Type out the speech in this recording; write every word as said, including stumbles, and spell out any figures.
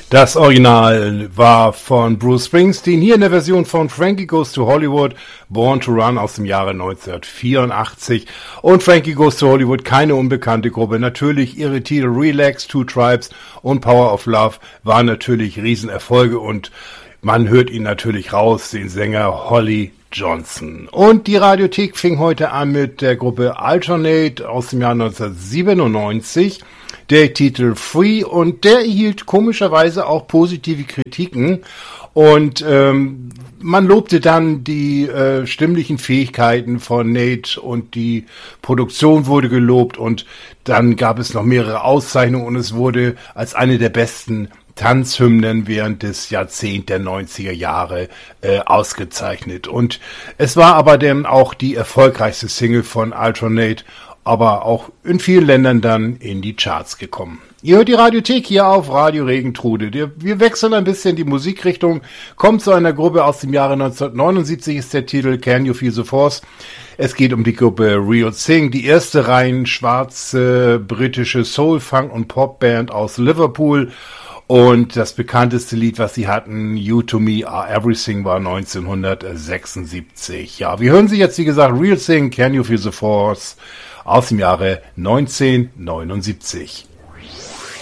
Das Original war von Bruce Springsteen, hier in der Version von Frankie Goes to Hollywood, Born to Run aus dem Jahre neunzehnhundertvierundachtzig. Und Frankie Goes to Hollywood, keine unbekannte Gruppe. Natürlich ihre Titel Relax, Two Tribes und Power of Love waren natürlich Riesenerfolge und man hört ihn natürlich raus, den Sänger Holly Johnson. Und die Radiothek fing heute an mit der Gruppe Alternate aus dem Jahr neunzehnhundertsiebenundneunzig. Der Titel Free, und der erhielt komischerweise auch positive Kritiken und ähm, man lobte dann die äh, stimmlichen Fähigkeiten von Nate und die Produktion wurde gelobt und dann gab es noch mehrere Auszeichnungen und es wurde als eine der besten Tanzhymnen während des Jahrzehnts der neunziger Jahre äh, ausgezeichnet. Und es war aber dann auch die erfolgreichste Single von Alternate, aber auch in vielen Ländern dann in die Charts gekommen. Ihr hört die Radiothek hier auf Radio Regentrude. Wir wechseln ein bisschen die Musikrichtung, kommt zu einer Gruppe aus dem Jahre neunzehnhundertneunundsiebzig, ist der Titel Can You Feel the Force? Es geht um die Gruppe Real Thing, die erste rein schwarze britische Soul, Funk und Popband aus Liverpool. Und das bekannteste Lied, was sie hatten, You to Me Are Everything, war neunzehnhundertsechsundsiebzig. Ja, wir hören sie jetzt, wie gesagt, Real Thing, Can You Feel the Force? Aus dem Jahre neunzehnhundertneunundsiebzig.